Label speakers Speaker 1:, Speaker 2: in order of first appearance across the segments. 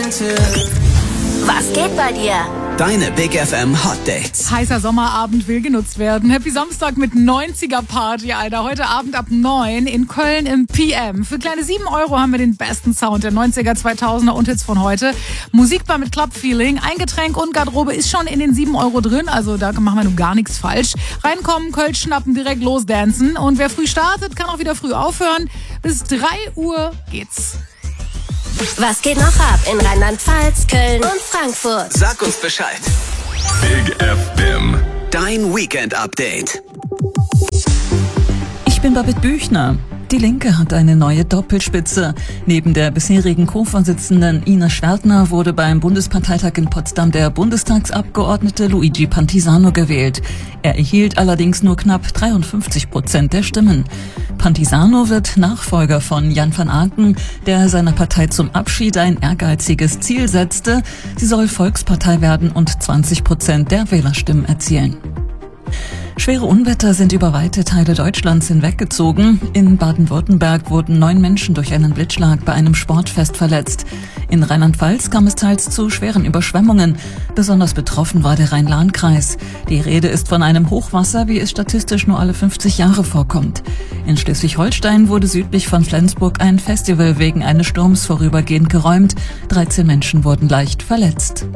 Speaker 1: Was geht bei dir?
Speaker 2: Deine Big FM Hot Dates.
Speaker 3: Heißer Sommerabend will genutzt werden. Happy Samstag mit 90er Party, Alter. Heute Abend ab 9 in Köln im PM. Für kleine 7 € haben wir den besten Sound der 90er, 2000er und Hits von heute. Musikbar mit Club-Feeling. Ein Getränk und Garderobe ist schon in den 7 € drin. Also da machen wir nun gar nichts falsch. Reinkommen, Kölsch schnappen, direkt losdancen. Und wer früh startet, kann auch wieder früh aufhören. Bis 3 Uhr geht's.
Speaker 1: Was geht noch ab in Rheinland-Pfalz, Köln und Frankfurt?
Speaker 2: Sag uns Bescheid.
Speaker 4: Big FM.
Speaker 2: Dein Weekend-Update.
Speaker 5: Ich bin Babette Büchner. Die Linke hat eine neue Doppelspitze. Neben der bisherigen Co-Vorsitzenden Ina Schwertner wurde beim Bundesparteitag in Potsdam der Bundestagsabgeordnete Luigi Pantisano gewählt. Er erhielt allerdings nur knapp 53% der Stimmen. Pantisano wird Nachfolger von Jan van Aken, der seiner Partei zum Abschied ein ehrgeiziges Ziel setzte. Sie soll Volkspartei werden und 20% der Wählerstimmen erzielen. Schwere Unwetter sind über weite Teile Deutschlands hinweggezogen. In Baden-Württemberg wurden 9 Menschen durch einen Blitzschlag bei einem Sportfest verletzt. In Rheinland-Pfalz kam es teils zu schweren Überschwemmungen. Besonders betroffen war der Rhein-Lahn-Kreis. Die Rede ist von einem Hochwasser, wie es statistisch nur alle 50 Jahre vorkommt. In Schleswig-Holstein wurde südlich von Flensburg ein Festival wegen eines Sturms vorübergehend geräumt. 13 Menschen wurden leicht verletzt.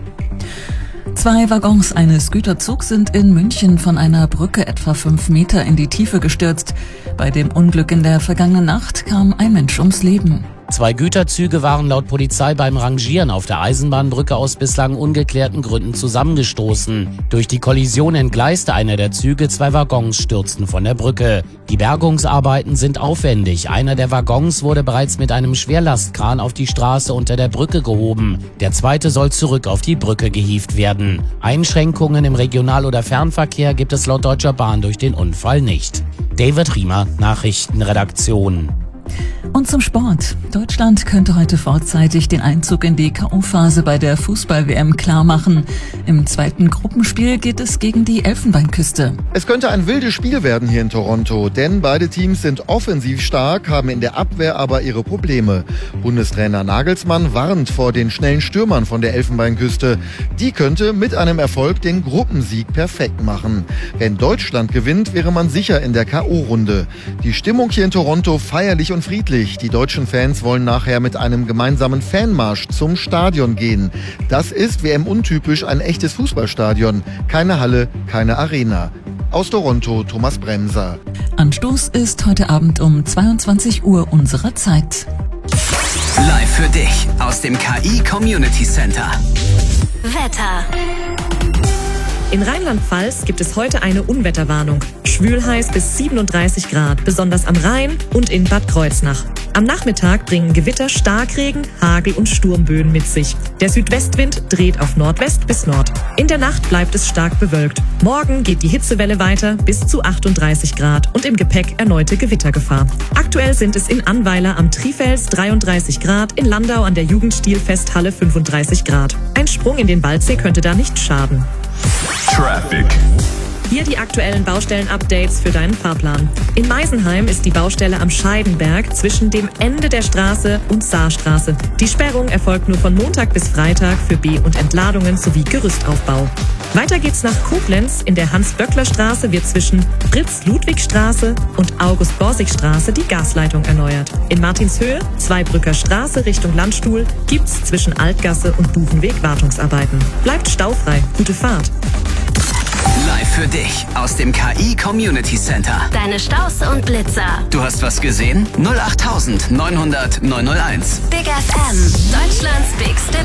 Speaker 5: 2 Waggons eines Güterzugs sind in München von einer Brücke etwa 5 Meter in die Tiefe gestürzt. Bei dem Unglück in der vergangenen Nacht kam ein Mensch ums Leben.
Speaker 6: 2 Güterzüge waren laut Polizei beim Rangieren auf der Eisenbahnbrücke aus bislang ungeklärten Gründen zusammengestoßen. Durch die Kollision entgleiste einer der Züge, 2 Waggons stürzten von der Brücke. Die Bergungsarbeiten sind aufwendig. Einer der Waggons wurde bereits mit einem Schwerlastkran auf die Straße unter der Brücke gehoben. Der zweite soll zurück auf die Brücke gehievt werden. Einschränkungen im Regional- oder Fernverkehr gibt es laut Deutscher Bahn durch den Unfall nicht. David Riemer, Nachrichtenredaktion.
Speaker 5: Und zum Sport. Deutschland könnte heute vorzeitig den Einzug in die K.O.-Phase bei der Fußball-WM klarmachen. Im zweiten Gruppenspiel geht es gegen die Elfenbeinküste.
Speaker 7: Es könnte ein wildes Spiel werden hier in Toronto, denn beide Teams sind offensiv stark, haben in der Abwehr aber ihre Probleme. Bundestrainer Nagelsmann warnt vor den schnellen Stürmern von der Elfenbeinküste. Die könnte mit einem Erfolg den Gruppensieg perfekt machen. Wenn Deutschland gewinnt, wäre man sicher in der K.O.-Runde. Die Stimmung hier in Toronto feierlich und friedlich. Die deutschen Fans wollen nachher mit einem gemeinsamen Fanmarsch zum Stadion gehen. Das ist WM-untypisch ein echtes Fußballstadion. Keine Halle, keine Arena. Aus Toronto, Thomas Bremser.
Speaker 5: Anstoß ist heute Abend um 22 Uhr unserer Zeit.
Speaker 2: Live für dich aus dem KI Community Center.
Speaker 1: Wetter.
Speaker 8: In Rheinland-Pfalz gibt es heute eine Unwetterwarnung. Schwülheiß bis 37 Grad, besonders am Rhein und in Bad Kreuznach. Am Nachmittag bringen Gewitter, Starkregen, Hagel und Sturmböen mit sich. Der Südwestwind dreht auf Nordwest bis Nord. In der Nacht bleibt es stark bewölkt. Morgen geht die Hitzewelle weiter bis zu 38 Grad und im Gepäck erneute Gewittergefahr. Aktuell sind es in Annweiler am Trifels 33 Grad, in Landau an der Jugendstilfesthalle 35 Grad. Ein Sprung in den Waldsee könnte da nicht schaden.
Speaker 4: Traffic.
Speaker 8: Hier die aktuellen Baustellen-Updates für deinen Fahrplan. In Meisenheim ist die Baustelle am Scheidenberg zwischen dem Ende der Straße und Saarstraße. Die Sperrung erfolgt nur von Montag bis Freitag für B- und Entladungen sowie Gerüstaufbau. Weiter geht's nach Koblenz. In der Hans-Böckler-Straße wird zwischen Fritz-Ludwig-Straße und August-Borsig-Straße die Gasleitung erneuert. In Martinshöhe, Zweibrücker Straße Richtung Landstuhl, gibt's zwischen Altgasse und Buchenweg Wartungsarbeiten. Bleibt staufrei. Gute Fahrt.
Speaker 2: Live für dich aus dem KI Community Center.
Speaker 1: Deine Staus und Blitzer.
Speaker 2: Du hast was gesehen? 08900 901.
Speaker 1: Big FM. Deutschlands bigste